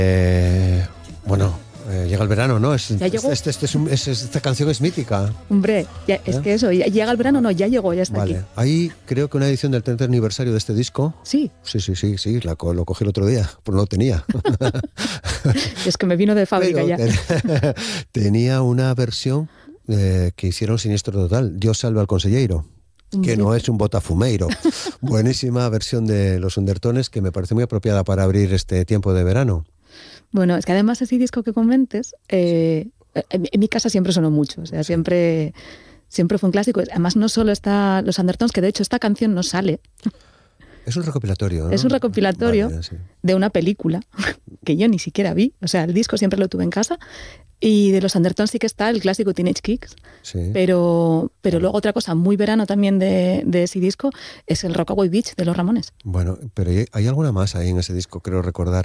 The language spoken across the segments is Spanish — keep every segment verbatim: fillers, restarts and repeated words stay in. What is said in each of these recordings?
Eh, bueno, eh, llega el verano, ¿no? Es, ¿Ya llegó? Este, este es un, es, esta canción es mítica. Hombre, ya, es ¿Eh? que eso, ya, llega el verano, no, ya llegó, ya está Vale. aquí. Hay, creo que una edición del treinta aniversario de este disco. Sí. Sí, sí, sí, sí, la, lo cogí el otro día, pero no lo tenía. Es que me vino de fábrica Pero ya. ten, tenía una versión eh, que hicieron Siniestro Total, Dios salve al consellero, que no es un botafumeiro. Buenísima versión de Los Undertones que me parece muy apropiada para abrir este tiempo de verano. Bueno, es que además ese disco que comentes, eh, en, en mi casa siempre sonó mucho, o sea, siempre, siempre fue un clásico. Además no solo está Los Undertones, que de hecho esta canción no sale. Es un recopilatorio, ¿no? Es un recopilatorio vale, sí. de una película que yo ni siquiera vi, o sea, el disco siempre lo tuve en casa. Y de Los Undertones sí que está el clásico Teenage Kicks, sí. pero, pero luego otra cosa muy verano también de, de ese disco es el Rockaway Beach de los Ramones. Bueno, pero hay, hay alguna más ahí en ese disco, creo recordar.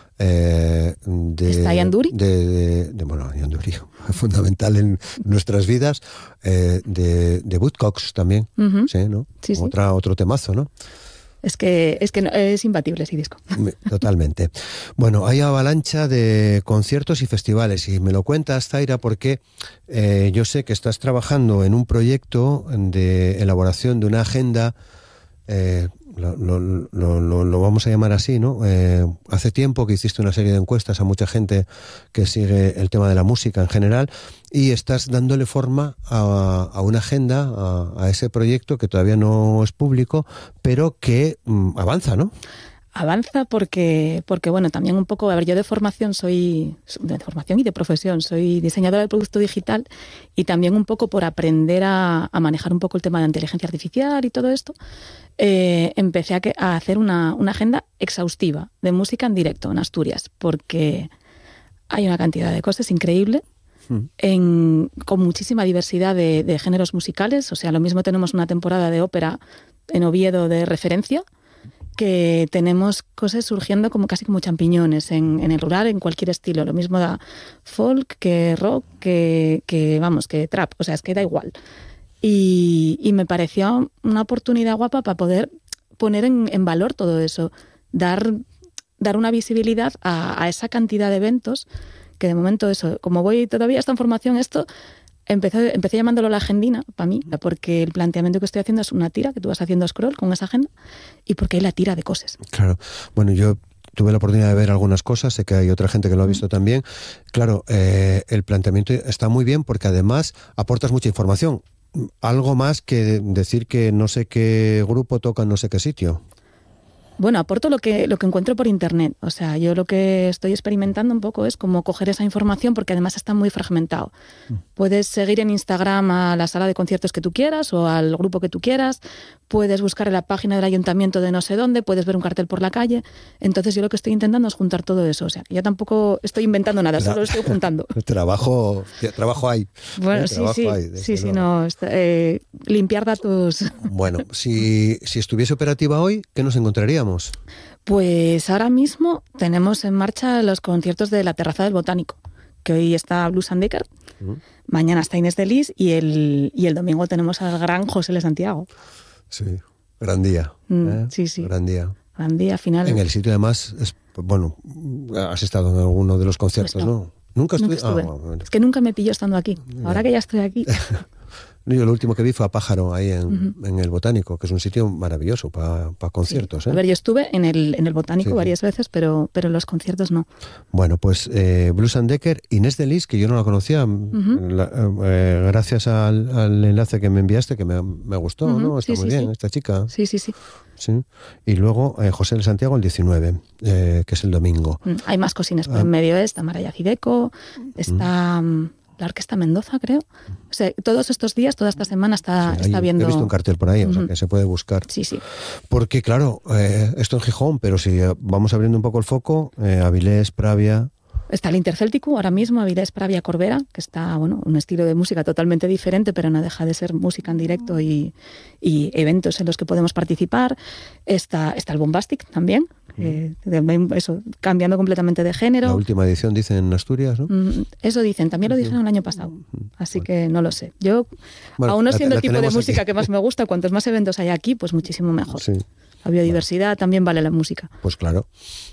Eh, de, ¿Está Ian Dury? De, de, de, bueno, Ian Dury, fundamental en nuestras vidas. Eh, de, de Woodcocks también, Uh-huh. sí, ¿no? Sí, sí. Otra, otro temazo, ¿no? Es que, es que no, es imbatible ese disco. Totalmente. Bueno, hay avalancha de conciertos y festivales y me lo cuentas, Zaira, porque eh, yo sé que estás trabajando en un proyecto de elaboración de una agenda, eh, lo, lo, lo, lo, lo vamos a llamar así, ¿no? Eh, hace tiempo que hiciste una serie de encuestas a mucha gente que sigue el tema de la música en general y estás dándole forma a, a una agenda, a, a ese proyecto que todavía no es público, pero que mm, avanza, ¿no? Avanza porque, porque, bueno, también un poco, a ver, yo de formación soy, de formación y de profesión, soy diseñadora de producto digital y también un poco por aprender a, a manejar un poco el tema de inteligencia artificial y todo esto, eh, empecé a, que, a hacer una, una agenda exhaustiva de música en directo en Asturias, porque hay una cantidad de cosas increíble. En, con muchísima diversidad de, de géneros musicales, o sea, lo mismo tenemos una temporada de ópera en Oviedo de referencia, que tenemos cosas surgiendo como casi como champiñones en, en el rural, en cualquier estilo. Lo mismo da folk, que rock, que, que vamos, que trap. O sea, es que da igual. Y, y me pareció una oportunidad guapa para poder poner en, en valor todo eso. Dar, dar una visibilidad a, a esa cantidad de eventos que de momento eso, como voy todavía está en formación esto, Empecé, empecé llamándolo la agendina, para mí, porque el planteamiento que estoy haciendo es una tira, que tú vas haciendo scroll con esa agenda, y porque hay la tira de cosas. Claro. Bueno, yo tuve la oportunidad de ver algunas cosas, sé que hay otra gente que lo ha visto también. Claro, eh, el planteamiento está muy bien porque además aportas mucha información. Algo más que decir que no sé qué grupo toca en no sé qué sitio. Bueno, aporto lo que, lo que encuentro por internet. O sea, yo lo que estoy experimentando un poco es como coger esa información porque además está muy fragmentado. Mm. Puedes seguir en Instagram a la sala de conciertos que tú quieras o al grupo que tú quieras. Puedes buscar en la página del ayuntamiento de no sé dónde. Puedes ver un cartel por la calle. Entonces yo lo que estoy intentando es juntar todo eso. O sea, yo tampoco estoy inventando nada, solo lo estoy juntando. Trabajo, trabajo hay. Bueno, ¿eh? sí, Trabajo sí, hay, sí, sí, no, está, eh, limpiar datos. Bueno, si, si estuviese operativa hoy, ¿qué nos encontraríamos? Pues ahora mismo tenemos en marcha los conciertos de la Terraza del Botánico, que hoy está Blues and Decker, uh-huh. Mañana está Inés de Lis y el, y el domingo tenemos al gran José L. Santiago. Sí, gran día. Mm, ¿eh? Sí, sí. Gran día. Gran día, final. En el sitio además, es, bueno, has estado en alguno de los conciertos, ¿no? ¿no? Nunca estuve. Nunca estuve. Ah, bueno. Es que nunca me pilló estando aquí. Ahora que ya estoy aquí. Yo lo último que vi fue a Pájaro, ahí en, uh-huh. en el Botánico, que es un sitio maravilloso para pa conciertos. Sí. ¿eh? A ver, yo estuve en el, en el Botánico sí, varias sí. veces, pero, pero en los conciertos no. Bueno, pues eh, Blues and Decker, Inés de Lis, que yo no la conocía, uh-huh. la, eh, gracias al, al enlace que me enviaste, que me, me gustó, uh-huh. ¿no? Está sí, muy sí, bien, sí. esta chica. Sí, sí, sí. Sí. Y luego eh, José L. Santiago el diecinueve, eh, que es el domingo. Mm, hay más cosines por ah. en medio, ¿eh? Está Maraya Cideco, está... Uh-huh. La Orquesta Mendoza, creo. O sea, todos estos días, toda esta semana está, sí, está hay, viendo... He visto un cartel por ahí, uh-huh. o sea, que se puede buscar. Sí, sí. Porque, claro, eh, esto en Gijón, pero si vamos abriendo un poco el foco, eh, Avilés, Pravia... Está el Intercéltico ahora mismo, Avilés, Pravia, Corbera, que está, bueno, un estilo de música totalmente diferente, pero no deja de ser música en directo y, y eventos en los que podemos participar. Está, está el Bombastic también, eh, eso, cambiando completamente de género. La última edición dicen en Asturias, ¿no? Eso dicen, también lo dijeron el año pasado, así bueno. que no lo sé. Yo, bueno, aún no siendo el tipo de música aquí. que más me gusta, cuantos más eventos hay aquí, pues muchísimo mejor. Sí. La biodiversidad bueno. también vale la música. Pues claro.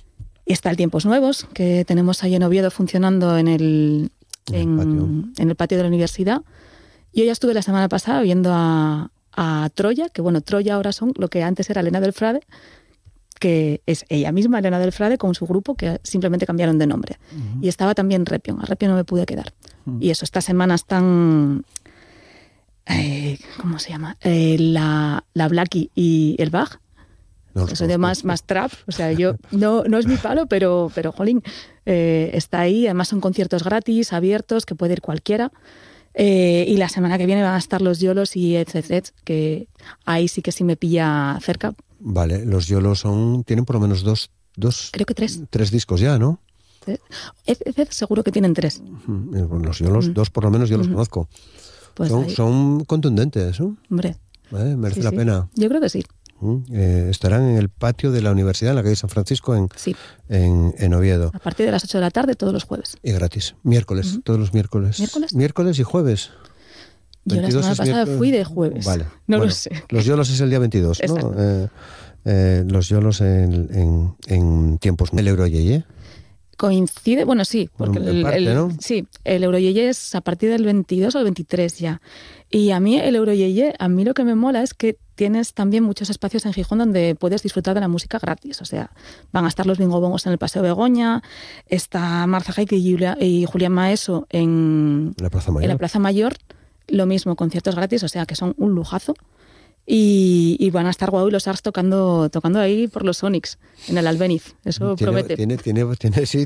Y está el Tiempos Nuevos, que tenemos ahí en Oviedo funcionando en el, en, en, el, patio. en el patio de la universidad. Yo ya estuve la semana pasada viendo a, a Troya, que bueno, Troya ahora son lo que antes era Elena del Frade, que es ella misma, Elena del Frade, con su grupo, que simplemente cambiaron de nombre. Uh-huh. Y estaba también Repion. A Repion no me pude quedar. Uh-huh. Y eso, estas semanas están... Eh, ¿Cómo se llama? Eh, la, la Blackie y el Bach. No, eso de más, más trap. O sea, yo no, no es mi palo, pero, pero jolín, eh, está ahí. Además son conciertos gratis, abiertos, que puede ir cualquiera. Eh, y la semana que viene van a estar los Yolos y etcétera, que ahí sí que sí me pilla cerca. Vale, los Yolos son, tienen por lo menos dos, dos... Creo que tres. Tres discos ya, ¿no? etcétera seguro que tienen tres. Uh-huh. Los Yolos, uh-huh. dos por lo menos yo uh-huh. los conozco. Pues son, son contundentes, ¿no? Hombre. ¿Eh? Merece sí, la sí. pena. Yo creo que sí. Uh-huh. Eh, estarán en el patio de la universidad, en la calle San Francisco, en, sí. en, en Oviedo. A partir de las ocho de la tarde, todos los jueves. Y gratis. Miércoles, uh-huh. todos los miércoles. ¿Miércoles? Miércoles y jueves. Yo la semana pasada miércoles. fui de jueves. Vale. No bueno, lo sé. Los Yolos es el día veintidós, ¿no? Eh, eh, los Yolos en, en, en tiempos. ¿El Euroyeye? Coincide, bueno, sí, porque en parte, el, el, ¿no? sí, el Euroyeye es a partir del veintidós o el veintitrés ya. Y a mí el Euroyeye, a mí lo que me mola es que tienes también muchos espacios en Gijón donde puedes disfrutar de la música gratis. O sea, van a estar los bingobongos en el Paseo Begoña, está Marza Jaque y, Julia, y Julián Maeso en, en, la Plaza Mayor. en la Plaza Mayor. Lo mismo, conciertos gratis, o sea, que son un lujazo. Y, y van a estar Guau y los Ars tocando, tocando ahí por los Sonics, en el Albéniz. Eso tiene, promete. Tiene, tiene, tiene, sí,